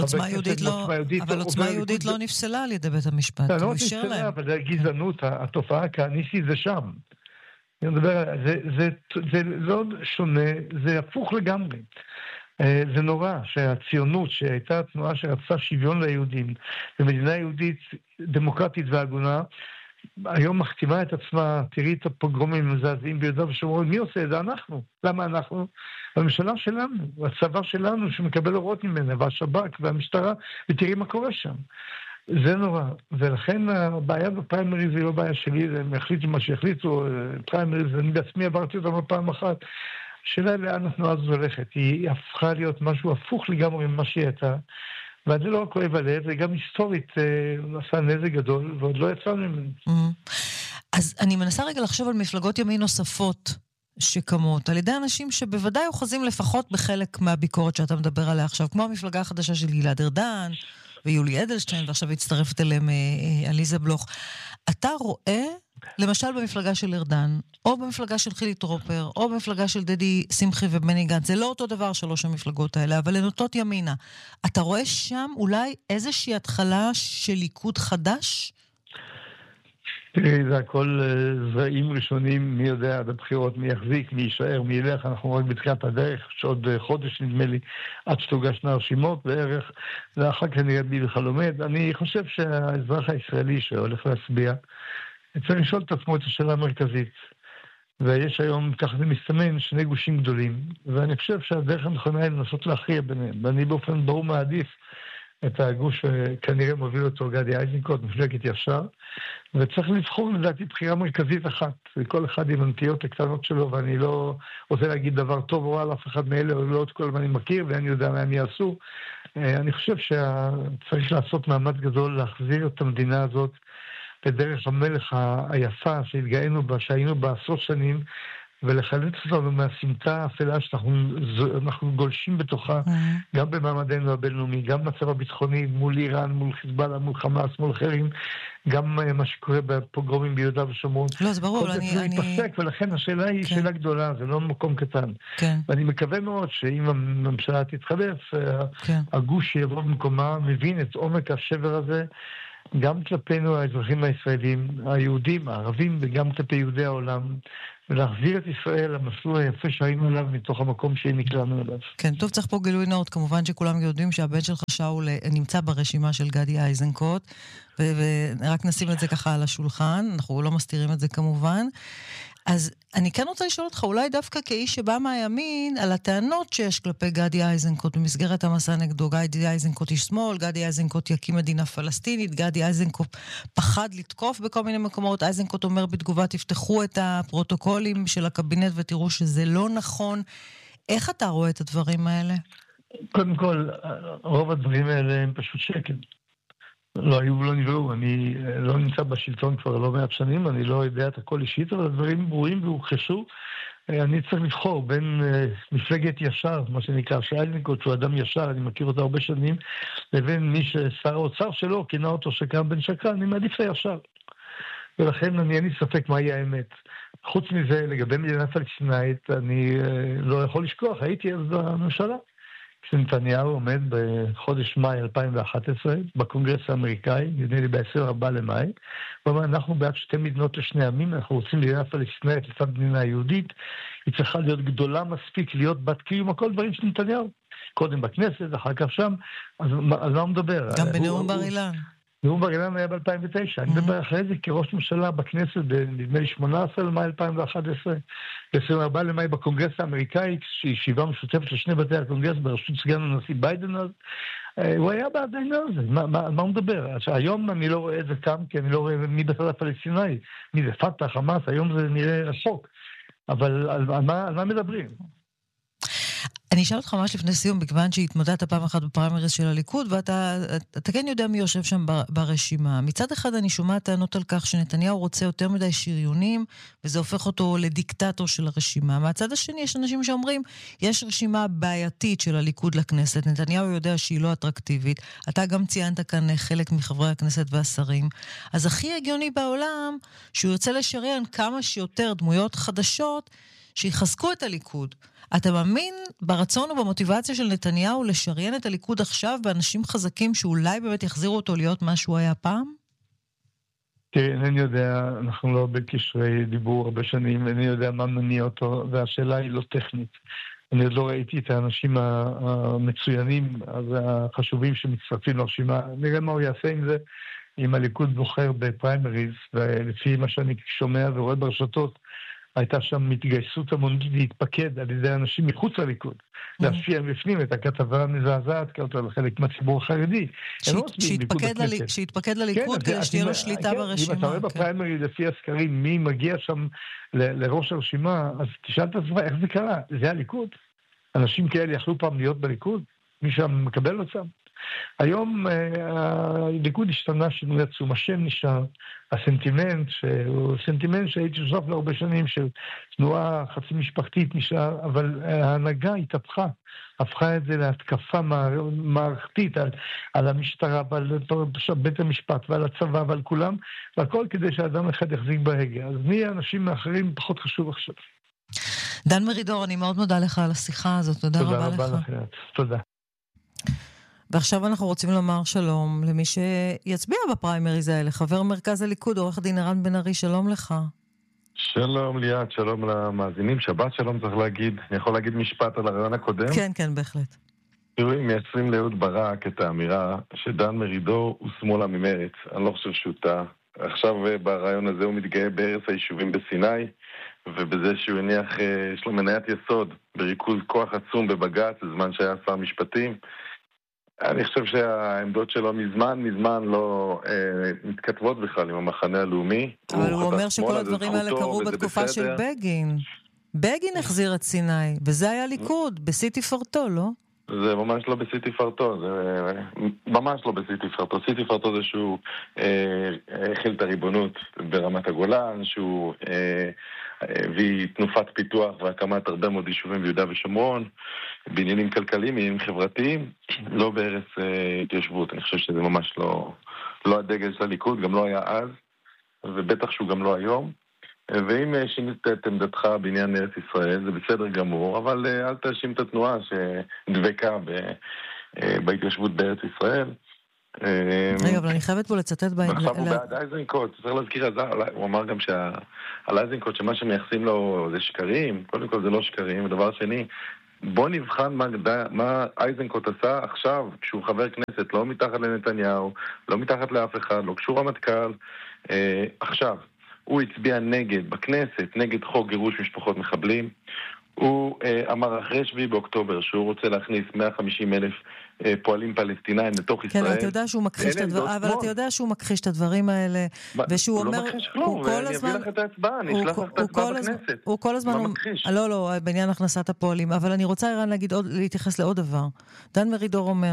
עוצמה יהודית לא נפסלה על ידי בית המשפט. לא נפסלה, אבל הגזענות, התופעה הכהניסטית זה שם. אני מדבר, זה לא שונה, זה הפוך לגמרי. זה נורא שהציונות שהייתה תנועה שרצה שוויון ליהודים במדינה יהודית דמוקרטית והגונה, היום מחתימה את עצמה, תראי את הפוגרומים המזעזעים ביהודה ושומרון, מי עושה את זה? אנחנו. למה אנחנו? הממשלה שלנו, הצבא שלנו שמקבל הוראות ממנה, והשב"כ והמשטרה, ותראי מה קורה שם. זה נורא. ולכן הבעיה בפריימריז היא לא בעיה שלי, הם החליטו מה שהחליטו, פריימריז, אני בעצמי עברתי אותם פעם אחת. השאלה לאן התנועה הזו הולכת, היא הפכה להיות משהו הפוך לגמרי ממה שהיא הייתה, וזה לא רק כואב הלב, זה גם היסטורית עשה נזק גדול, ועוד לא יצאנו ממנו. אז אני מנסה רגע לחשוב על מפלגות ימין נוספות שקמות, על ידי אנשים שבוודאי אוחזים לפחות בחלק מהביקורת שאתה מדבר עליה עכשיו, כמו המפלגה החדשה של גלעד ארדן, ויולי אדלשטיין, ועכשיו הצטרפת אליהם עליזה בלוך. אתה רואה, למשל במפלגה של ארדן, או במפלגה של חילי טרופר, או במפלגה של דדי שמחי ובני גנץ, זה לא אותו דבר שלוש המפלגות האלה, אבל הן נוטות ימינה. אתה רואה שם אולי איזושהי התחלה של ליכוד חדש? תראי, זה הכל זרעים ראשונים, מי יודע עד הבחירות, מי יחזיק, מי יישאר, מי ילך, אנחנו רק בתחילת הדרך, שעוד חודש נדמה לי, עד שתוגשנה הרשימות בערך, ואחר כך נראה בי וחלומד. אני חושב שהאזרח הישראלי שהולך להצביע, צריך לשאול את עצמו את השאלה המרכזית. ויש היום, ככה זה מסתמן, שני גושים גדולים, ואני חושב שהדרך הנכונה היא לנסות להכריע ביניהם, ואני באופן ברור מעדיף את הגוש שכנראה מוביל אותו גדי איזנקוט, מפלגת ישר, וצריך לבחור לדעתי בחירה מרכזית אחת, וכל אחד עם הנטיות הקטנות שלו, ואני לא רוצה להגיד דבר טוב או על אף אחד מאלה, או לא את כל מה אני מכיר, ואני יודע מה הם יעשו. אני חושב שצריך לעשות מאמץ גדול להחזיר את המדינה הזאת בדרך המלך היפה שהתגאינו בה, שהיינו בה עשרות שנים, ולחלץ אותנו מהסמטה האפלה שאנחנו גולשים בתוכה, גם במעמדנו הבינלאומי, גם במצב הביטחוני מול איראן, מול חיזבאללה, מול חמאס, מול אחרים, גם מה שקורה בפוגרומים ביהודה ושומרון. לא, זה ברור, אני... זה ייפסק, ולכן השאלה היא שאלה גדולה, זה לא מקום קטן. ואני מקווה מאוד שאם הממשלה תתחלף, הגוש שיבוא במקומה, מבין את עומק השבר הזה, גם כלפינו האזרחים הישראלים, היהודים, הערבים, וגם כלפי יהודי העולם, ולהחזיר את ישראל למסלול היפה שהיינו עליו מתוך המקום שנקלענו אליו. כן, טוב, צריך פה גילוי נאות, כמובן שכולם יודעים שהבן שלך שאול נמצא ברשימה של גדי איזנקוט, ורק נשים את זה ככה על השולחן, אנחנו לא מסתירים את זה כמובן. אז אני כן רוצה לשאול אותך, אולי דווקא כאיש שבא מהימין, על הטענות שיש כלפי גדי איזנקוט במסגרת המסע נגדו. גדי איזנקוט איש שמאל, גדי איזנקוט יקים מדינה פלסטינית, גדי איזנקוט פחד לתקוף בכל מיני מקומות. איזנקוט אומר בתגובה, תפתחו את הפרוטוקולים של הקבינט ותראו שזה לא נכון. איך אתה רואה את הדברים האלה? קודם כל, רוב הדברים האלה הם פשוט שקל. לא היו ולא נבראו, אני לא נמצא בשלטון כבר לא מעט שנים, אני לא יודע את הכל אישית, אבל הדברים ברורים והוכחשו. אני צריך לבחור בין מפלגת ישר, מה שנקרא, שאיזנקוט שהוא אדם ישר, אני מכיר אותו הרבה שנים, לבין מי ששר האוצר שלו, כינה אותו שקרן בן שקרן, אני מעדיף הישר. ולכן אין לי ספק מהי האמת. חוץ מזה, לגבי מדינה פלסטינאית, אני לא יכול לשכוח, הייתי אז בממשלה. כשנתניהו עומד בחודש מאי 2011 בקונגרס האמריקאי, נדמה לי ב-24 למאי, ואומר, אנחנו בעד שתי מדינות לשני עמים, אנחנו רוצים מדינה פלסטינאית לצד מדינה יהודית, היא צריכה להיות גדולה מספיק, להיות בת קיום, כל דברים של נתניהו. קודם בכנסת, אחר כך שם, אז מה הוא מדבר? גם בנאום בר אילן. נאום בר אילן היה ב-2009, אני מדבר אחרי זה כראש ממשלה בכנסת, נדמה לי 18 למאי 2011, ב-24 למאי בקונגרס האמריקאי, שישיבה משותפת לשני בתי הקונגרס בראשות סגן הנשיא ביידן, אז הוא היה בעד העניין הזה, מה הוא מדבר? היום אני לא רואה את זה כאן, כי אני לא רואה מי בצד הפלסטיני, מי זה פתח, חמאס, היום זה נראה רחוק, אבל על מה מדברים? אני אשאל אותך ממש לפני סיום, בכיוון שהתמודדת פעם אחת בפריימריז של הליכוד, ואתה כן יודע מי יושב שם ברשימה. מצד אחד אני שומעת טענות על כך שנתניהו רוצה יותר מדי שריונים, וזה הופך אותו לדיקטטור של הרשימה. מהצד השני יש אנשים שאומרים, יש רשימה בעייתית של הליכוד לכנסת, נתניהו יודע שהיא לא אטרקטיבית, אתה גם ציינת כאן חלק מחברי הכנסת והשרים, אז הכי הגיוני בעולם, שהוא ירצה לשריין כמה שיותר דמויות חדשות, שיחזקו את הליכוד. אתה מאמין ברצון ובמוטיבציה של נתניהו לשריין את הליכוד עכשיו באנשים חזקים שאולי באמת יחזירו אותו להיות מה שהוא היה פעם? תראה, אינני יודע, אנחנו לא בקשרי דיבור הרבה שנים, אינני יודע מה מניע אותו, והשאלה היא לא טכנית. אני עוד לא ראיתי את האנשים המצוינים והחשובים שמצטרפים לרשימה. נראה מה הוא יעשה עם זה, אם הליכוד בוחר בפריימריז, ולפי מה שאני שומע ורואה ברשתות, הייתה שם התגייסות המונית להתפקד על ידי אנשים מחוץ לליכוד, להשפיע בפנים את הכתבה המזעזעת כאותה לחלק מהציבור החרדי. שהתפקד לליכוד כדי שתהיה לו שליטה ברשימה. אם אתה רואה בפריימרי לפי הסקרים מי מגיע שם לראש הרשימה, אז תשאל את עצמך איך זה קרה. זה הליכוד? אנשים כאלה יכלו פעם להיות בליכוד? מי שם מקבל אותם? היום הליכוד השתנה שינוי עצום, השם נשאר, הסנטימנט, שהוא סנטימנט שהייתי שותף להרבה שנים של תנועה חצי משפחתית נשאר, אבל ההנהגה התהפכה, הפכה את זה להתקפה מערכתית על המשטרה ועל בית המשפט ועל הצבא ועל כולם, והכל כדי שאדם אחד יחזיק בהגה. אז מי האנשים האחרים פחות חשוב עכשיו. דן מרידור, אני מאוד מודה לך על השיחה הזאת, תודה רבה לך. תודה רבה לך, תודה. ועכשיו אנחנו רוצים לומר שלום למי שיצביע בפריימריז האלה, חבר מרכז הליכוד, עורך דין ערן בן ארי, שלום לך. שלום ליאת, שלום למאזינים, שבת שלום צריך להגיד, אני יכול להגיד משפט על הרעיון הקודם? כן, כן, בהחלט. תראו, אם מייצרים לאהוד ברק את האמירה שדן מרידור הוא שמאלה ממרץ, אני לא חושב שהוא טעה. עכשיו ברעיון הזה הוא מתגאה בהרס היישובים בסיני, ובזה שהוא הניח, יש לו מניית יסוד בריכוז כוח עצום בבג"ץ, בזמן שהיה שר משפטים. אני חושב שהעמדות שלו מזמן לא מתכתבות בכלל עם המחנה הלאומי. אבל הוא אומר שכל הדברים האלה קרו בתקופה של בגין. בגין החזיר את סיני, וזה היה ליכוד, בשיא תפארתו, לא? זה ממש לא בשיא תפארתו, זה ממש לא בשיא תפארתו. שיא תפארתו זה שהוא הכיל את הריבונות ברמת הגולן, שהוא הביא תנופת פיתוח והקמת הרבה מאוד יישובים ביהודה ושומרון, בעניינים כלכליים, בעניינים חברתיים, לא בהרס התיישבות. אני חושב שזה ממש לא הדגל של הליכוד, גם לא היה אז, ובטח שהוא גם לא היום. ואם שינית את עמדתך בעניין ארץ ישראל, זה בסדר גמור, אבל אל תאשים את התנועה שדבקה בהתיישבות בארץ ישראל. רגע, אבל אני חייבת פה לצטט עכשיו הוא בעד איזנקוט, צריך להזכיר, הוא אמר גם על איזנקוט שמה שמייחסים לו זה שקרים, קודם כל זה לא שקרים, ודבר שני, בוא נבחן מה איזנקוט עשה עכשיו, כשהוא חבר כנסת, לא מתחת לנתניהו, לא מתחת לאף אחד, לא קשור רמטכ"ל, עכשיו. הוא הצביע נגד, בכנסת, נגד חוק גירוש משפחות מחבלים. הוא אמר אחרי 7 באוקטובר שהוא רוצה להכניס 150,000 פועלים פלסטינאים לתוך ישראל. כן, אתה יודע שהוא מכחיש את הדברים, אבל אתה יודע שהוא מכחיש את הדברים האלה, ושהוא אומר... הוא לא מכחיש כלום, ואני אביא לך את ההצבעה, אני אשלח לך את ההצבעה בכנסת. הוא כל הזמן... מה מכחיש? לא, בעניין הכנסת הפועלים, אבל אני רוצה ערן להתייחס לעוד דבר. דן מרידור אומר...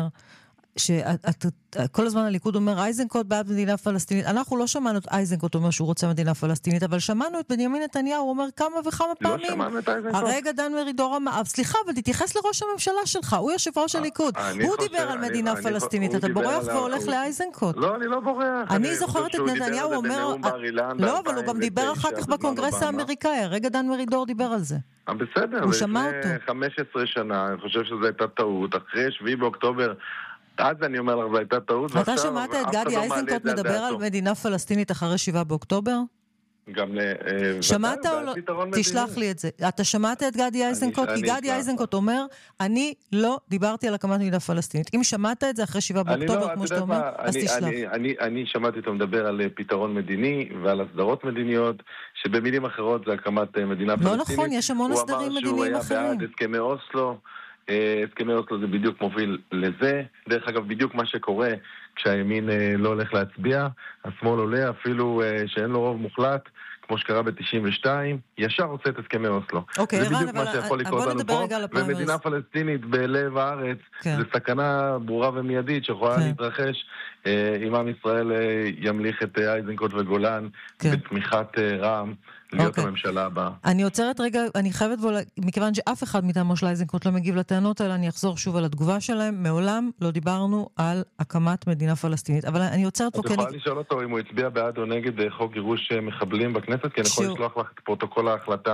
שכל הזמן הליכוד אומר, אייזנקוט בעד מדינה פלסטינית. אנחנו לא שמענו את אייזנקוט אומר שהוא רוצה מדינה פלסטינית, אבל שמענו את בנימין נתניהו, הוא אומר כמה וכמה פעמים. לא שמענו את אייזנקוט. הרגע דן מרידור אמר, סליחה, אבל תתייחס לראש הממשלה שלך, הוא יושב ראש הליכוד. הוא דיבר על מדינה פלסטינית, אתה בורח והולך לאייזנקוט. לא, אני לא בורח. אני זוכרת את נתניהו אומר... לא, אבל הוא גם דיבר אחר כך בקונגרס האמריקאי, הרגע דן מרידור דיבר על זה. בסדר, הוא שמע אותו. 15 שנה, אני חושב שזו הייתה טעות. אחרי 7 באוקטובר אז אני אומר לך, זו הייתה טעות. אתה שמעת את גדי אייזנקוט מדבר על מדינה פלסטינית אחרי 7 באוקטובר? גם שמעת או לא? תשלח לי את זה. אתה שמעת את גדי אייזנקוט? כי גדי אייזנקוט אומר, אני לא דיברתי על הקמת מדינה פלסטינית. אם שמעת את זה אחרי 7 באוקטובר, כמו שאתה אומר, אז תשלח. אני שמעתי אותו מדבר על פתרון מדיני ועל הסדרות מדיניות, שבמילים אחרות זה הקמת מדינה פלסטינית. לא נכון, יש המון הסדרים מדיניים אחרים. הוא אמר שהוא היה בעד הסכמי אוסלו. הסכמי אוסלו זה בדיוק מוביל לזה. דרך אגב, בדיוק מה שקורה כשהימין לא הולך להצביע, השמאל עולה אפילו שאין לו רוב מוחלט, כמו שקרה ב-92, ישר רוצה את הסכמי אוסלו. אוקיי, זה בדיוק מה שיכול לקרות לנו פה, ומדינה פלסטינית בלב הארץ, זה סכנה ברורה ומיידית שיכולה להתרחש, אם עם ישראל ימליך את אייזנקוט וגולן בתמיכת רע"מ. להיות הממשלה הבאה. אני עוצרת רגע, אני חייבת מכיוון שאף אחד מטעמו של אייזנקוט לא מגיב לטענות האלה, אני אחזור שוב על התגובה שלהם. מעולם לא דיברנו על הקמת מדינה פלסטינית. אבל אני עוצרת פה... את יכולה לשאול אותו אם הוא הצביע בעד או נגד חוק גירוש מחבלים בכנסת, כי אני יכול לשלוח לך את פרוטוקול ההחלטה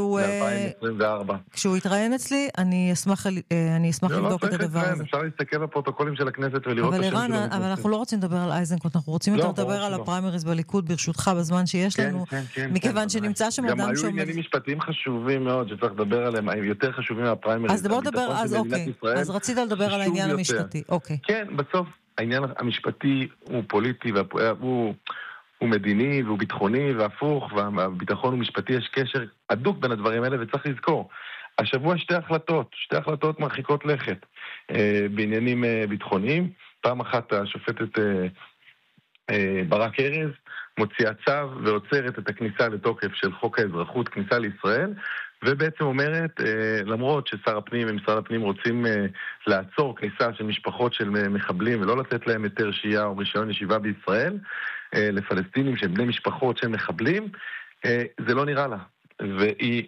ב-2024. כשהוא יתראיין אצלי, אני אשמח לבדוק את הדבר הזה. אפשר להסתכל בפרוטוקולים של הכנסת ולראות את השם שלו. אבל אנחנו לא רוצים לדבר על אייזנקוט, אנחנו רוצים יותר לדבר על הפריימריז בליכוד, ברשותך, בזמן שיש לנו. מכיוון שנמצא שם אדם גם היו עניינים משפטיים חשובים מאוד שצריך לדבר עליהם, הם יותר חשובים מהפריימריז. אז בוא נדבר, אז רצית לדבר על העניין המשפטי. כן, בסוף העניין המשפטי הוא פוליטי, הוא מדיני והוא ביטחוני והפוך, והביטחון ומשפטי יש קשר הדוק בין הדברים האלה, וצריך לזכור. השבוע שתי החלטות מרחיקות לכת בעניינים ביטחוניים. פעם אחת השופטת ברק ארז מוציאה צו ועוצרת את הכניסה לתוקף של חוק האזרחות, כניסה לישראל, ובעצם אומרת, למרות ששר הפנים ומשרד הפנים רוצים לעצור כניסה של משפחות של מחבלים ולא לתת להם היתר שהייה או רישיון ישיבה בישראל, לפלסטינים שהם בני משפחות של מחבלים, זה לא נראה לה. והיא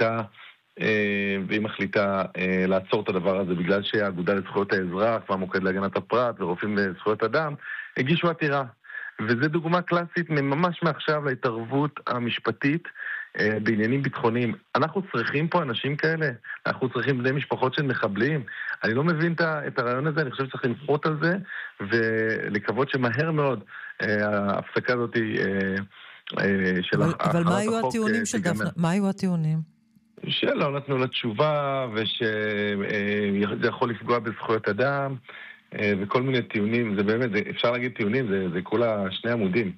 מחליטה לעצור את הדבר הזה, בגלל שהאגודה לזכויות האזרח והמוקד להגנת הפרט ורופאים לזכויות אדם הגישו עתירה. וזו דוגמה קלאסית ממש מעכשיו להתערבות המשפטית בעניינים ביטחוניים. אנחנו צריכים פה אנשים כאלה, אנחנו צריכים בני משפחות של מחבלים. אני לא מבין את הרעיון הזה, אני חושב שצריך למחות על זה, ולקוות שמהר מאוד ההפסקה הזאת של החוק. אבל מה היו הטיעונים של דפנה? מה היו הטיעונים? שלא נתנו לה תשובה, ושזה יכול לפגוע בזכויות אדם, וכל מיני טיעונים, זה באמת, אפשר להגיד טיעונים, זה כולה 2 עמודים.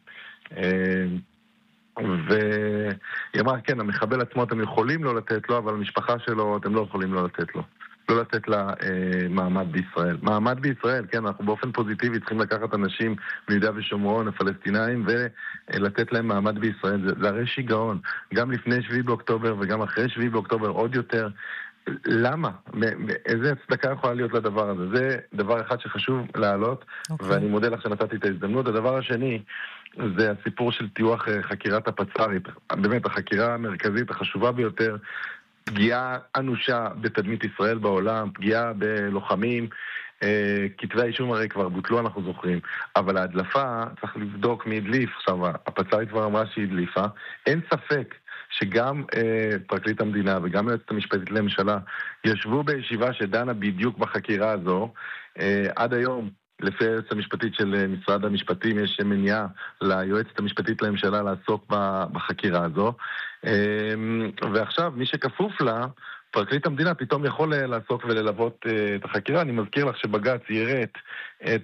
והיא אמרה, כן, המחבל עצמו אתם יכולים לא לתת לו, אבל המשפחה שלו אתם לא יכולים לא לתת לו. לא לתת לה מעמד בישראל. מעמד בישראל, כן, אנחנו באופן פוזיטיבי צריכים לקחת אנשים מיהודה ושומרון, הפלסטינאים, ולתת להם מעמד בישראל. זה הרי שיגעון. גם לפני 7 באוקטובר וגם אחרי 7 באוקטובר עוד יותר. למה? איזה הצדקה יכולה להיות לדבר הזה? זה דבר אחד שחשוב להעלות, ואני מודה לך שנתתי את ההזדמנות. הדבר השני, זה הסיפור של טיוח חקירת הפצ"רית. באמת, החקירה המרכזית החשובה ביותר, פגיעה אנושה בתדמית ישראל בעולם, פגיעה בלוחמים, כתבי האישום הרי כבר בוטלו, אנחנו זוכרים, אבל ההדלפה צריך לבדוק מי הדליף. עכשיו, הפצ"רית כבר אמרה שהיא הדליפה. אין ספק שגם פרקליט המדינה וגם היועצת המשפטית לממשלה ישבו בישיבה שדנה בדיוק בחקירה הזו. עד היום, לפי היועצת המשפטית של משרד המשפטים, יש מניעה ליועצת המשפטית לממשלה לעסוק בחקירה הזו. ועכשיו, מי שכפוף לה, פרקליט המדינה פתאום יכול לעסוק וללוות את החקירה. אני מזכיר לך שבג"ץ יראת את